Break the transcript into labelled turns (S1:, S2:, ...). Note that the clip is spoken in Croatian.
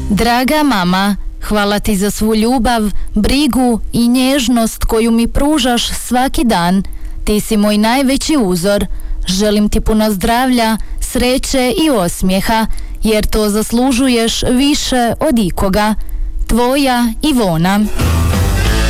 S1: Draga mama, hvala ti za svu ljubav, brigu i nježnost koju mi pružaš svaki dan. Ti si moj najveći uzor. Želim ti puno zdravlja, sreće i osmijeha, jer to zaslužuješ više od ikoga. Tvoja Ivona.